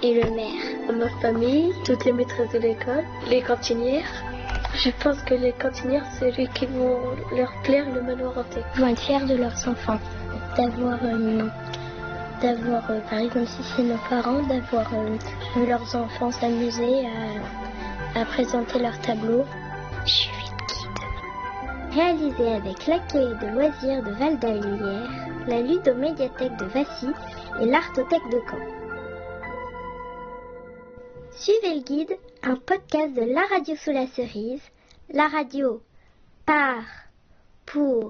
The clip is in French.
et le maire. Ma famille, toutes les maîtresses de l'école, les cantinières. Je pense que les cantinières, c'est ceux qui vont leur plaire le manoir hanté. Ils vont être fiers de leurs enfants, d'avoir par exemple si c'est nos parents, d'avoir vu leurs enfants s'amuser à présenter leur tableau. Je suis guide. Réalisé avec l'accueil de loisirs de Val-d'Allière, la Ludomédiathèque de Vassy et l'Artothèque de Caen. Suivez le guide, un podcast de la radio sous la cerise, la radio par, pour